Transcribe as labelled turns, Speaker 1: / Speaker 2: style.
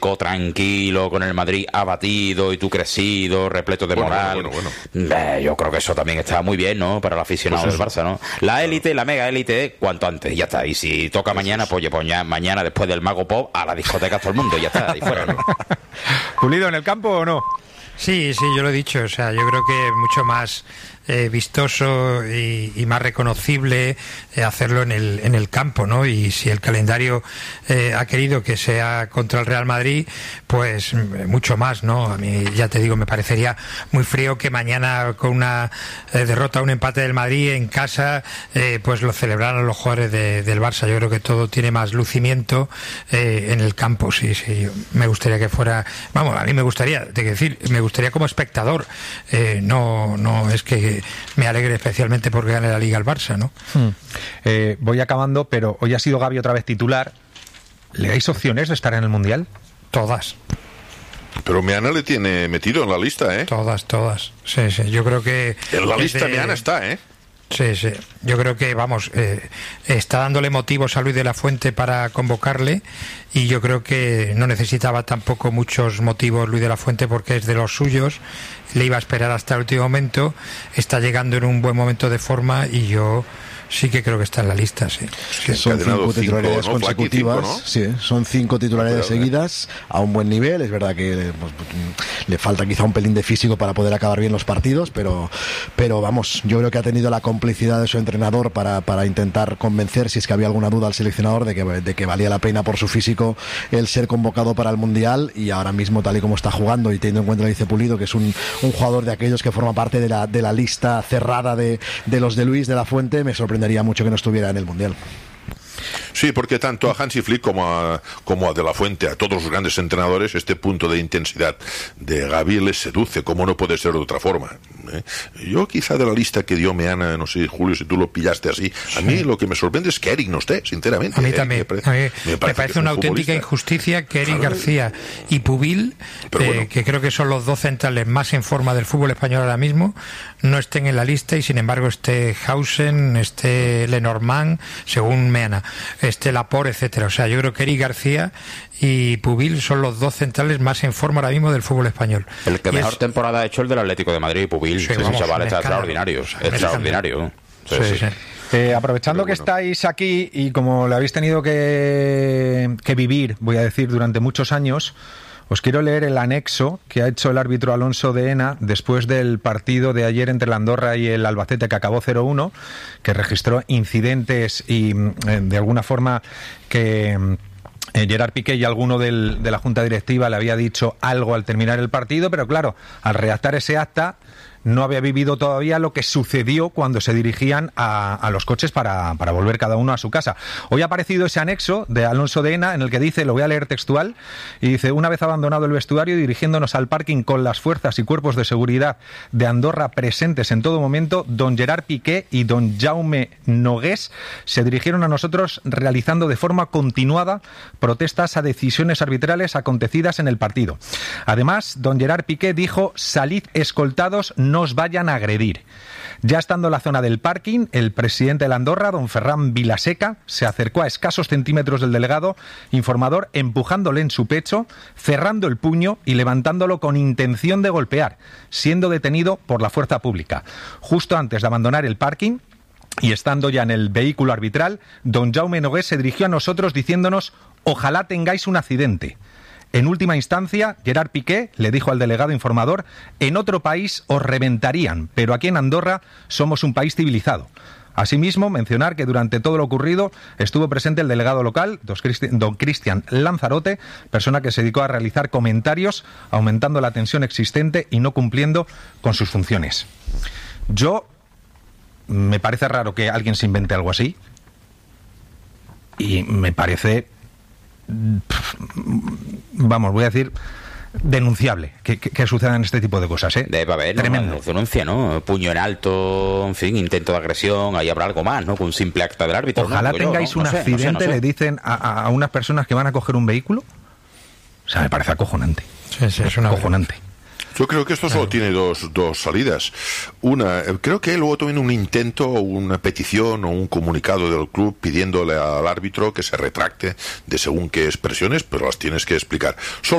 Speaker 1: tranquilo con el Madrid abatido y tú crecido, repleto de moral. Yo creo que eso también está muy bien, ¿no? Para el aficionado del Barça, ¿no? La élite, la mega élite, cuanto antes, ya está. Y si toca mañana, pues ya mañana después del Mago Pop a la discoteca todo el mundo, ya está, ahí fuera, ¿no?
Speaker 2: ¿Pulido en el campo o no?
Speaker 3: Sí, yo lo he dicho, o sea, yo creo que mucho más vistoso y más reconocible hacerlo en el campo, ¿no? Y si el calendario ha querido que sea contra el Real Madrid, pues mucho más, ¿no? A mí, ya te digo, me parecería muy frío que mañana con una derrota, un empate del Madrid en casa, pues lo celebraran los jugadores del Barça. Yo creo que todo tiene más lucimiento en el campo, sí, me gustaría que fuera, vamos, a mí me gustaría, me gustaría como espectador, no es que me alegre especialmente porque gane la Liga el Barça, ¿no?
Speaker 2: Voy acabando, pero hoy ha sido Gavi otra vez titular. ¿Le dais opciones de estar en el Mundial?
Speaker 3: Todas.
Speaker 4: Pero Meana le tiene metido en la lista, ¿eh?
Speaker 3: Todas. Sí, yo creo que...
Speaker 4: En la lista Meana está, ¿eh?
Speaker 3: Sí. Yo creo que, está dándole motivos a Luis de la Fuente para convocarle, y yo creo que no necesitaba tampoco muchos motivos Luis de la Fuente porque es de los suyos, le iba a esperar hasta el último momento, está llegando en un buen momento de forma y yo sí que creo que está en la lista, sí.
Speaker 5: Son 5 titularidades consecutivas, ¿no? Sí, son 5 titularidades seguidas a un buen nivel. Es verdad que le falta quizá un pelín de físico para poder acabar bien los partidos, pero vamos, yo creo que ha tenido la complicidad de su entrenador para intentar convencer, si es que había alguna duda al seleccionador, de que valía la pena por su físico el ser convocado para el Mundial. Y ahora mismo, tal y como está jugando y teniendo en cuenta, lo dice Pulido, que es un jugador de aquellos que forma parte de la lista cerrada de los de Luis de la Fuente, me sorprendería mucho que no estuviera en el Mundial.
Speaker 4: Sí, porque tanto a Hansi Flick como a De la Fuente, a todos los grandes entrenadores, este punto de intensidad de Gavi les seduce, como no puede ser de otra forma. Yo quizá de la lista que dio Meana, no sé, Julio, si tú lo pillaste así, a mí lo que me sorprende es que Eric no esté, sinceramente.
Speaker 3: A mí también. Me parece una auténtica injusticia que Eric García y Pubil, que creo que son los dos centrales más en forma del fútbol español ahora mismo, no estén en la lista, y sin embargo esté Hausen, esté Lenormand, según Meana, esté Laporte, etcétera. O sea, yo creo que Eric García y Pubil son los dos centrales más en forma ahora mismo del fútbol español.
Speaker 1: El que mejor temporada ha hecho el del Atlético de Madrid, Pubil. Ese chaval está extraordinario.
Speaker 3: Sí.
Speaker 2: Aprovechando que estáis aquí y como lo habéis tenido que vivir, voy a decir, durante muchos años, os quiero leer el anexo que ha hecho el árbitro Alonso de Ena después del partido de ayer entre el Andorra y el Albacete, que acabó 0-1, que registró incidentes y de alguna forma que Gerard Piqué y alguno de la Junta Directiva le había dicho algo al terminar el partido, pero claro, al redactar ese acta no había vivido todavía lo que sucedió cuando se dirigían a los coches para volver cada uno a su casa. Hoy ha aparecido ese anexo de Alonso de Ena en el que dice, lo voy a leer textual, y dice: una vez abandonado el vestuario y dirigiéndonos al parking con las fuerzas y cuerpos de seguridad de Andorra presentes en todo momento, don Gerard Piqué y don Jaume Nogués se dirigieron a nosotros realizando de forma continuada protestas a decisiones arbitrales acontecidas en el partido. Además, don Gerard Piqué dijo: salid escoltados, no os vayan a agredir. Ya estando en la zona del parking, el presidente de la Andorra, don Ferran Vilaseca, se acercó a escasos centímetros del delegado informador, empujándole en su pecho, cerrando el puño y levantándolo con intención de golpear, siendo detenido por la fuerza pública. Justo antes de abandonar el parking y estando ya en el vehículo arbitral, don Jaume Nogués se dirigió a nosotros diciéndonos: ojalá tengáis un accidente. En última instancia, Gerard Piqué le dijo al delegado informador: en otro país os reventarían, pero aquí en Andorra somos un país civilizado. Asimismo, mencionar que durante todo lo ocurrido estuvo presente el delegado local, don Cristian Lanzarote, persona que se dedicó a realizar comentarios, aumentando la tensión existente y no cumpliendo con sus funciones. Me parece raro que alguien se invente algo así, y me parece, voy a decir, denunciable que sucedan este tipo de cosas, ¿eh?
Speaker 1: Debe haber tremendo denuncia, ¿no? Puño en alto, en fin, intento de agresión, ahí habrá algo más, ¿no? Con un simple acta del árbitro.
Speaker 2: Ojalá tengáis un accidente, no sé. Le dicen a unas personas que van a coger un vehículo. O sea, me parece acojonante.
Speaker 3: Sí, es una
Speaker 2: acojonante.
Speaker 4: Yo creo que esto solo tiene dos salidas. Una, creo que luego también un intento, una petición o un comunicado del club pidiéndole al árbitro que se retracte de según qué expresiones, pero las tienes que explicar. Solo